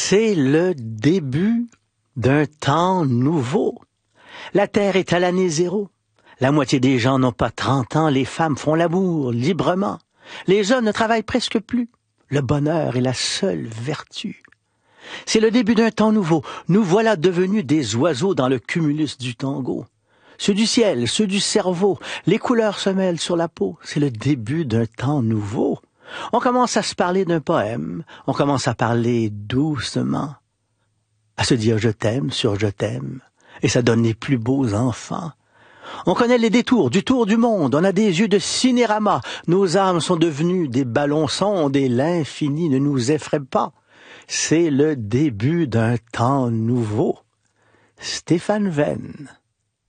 C'est le début d'un temps nouveau. La Terre est à l'année zéro. La moitié des gens n'ont pas 30 ans, les femmes font l'amour librement. Les jeunes ne travaillent presque plus. Le bonheur est la seule vertu. C'est le début d'un temps nouveau. Nous voilà devenus des oiseaux dans le cumulus du tango. Ceux du ciel, ceux du cerveau, les couleurs se mêlent sur la peau. C'est le début d'un temps nouveau. On commence à se parler d'un poème, on commence à parler doucement, à se dire je t'aime sur je t'aime, et ça donne les plus beaux enfants. On connaît les détours du tour du monde, on a des yeux de cinérama, nos âmes sont devenues des ballons sondes et l'infini ne nous effraie pas. C'est le début d'un temps nouveau. Stéphane Venn.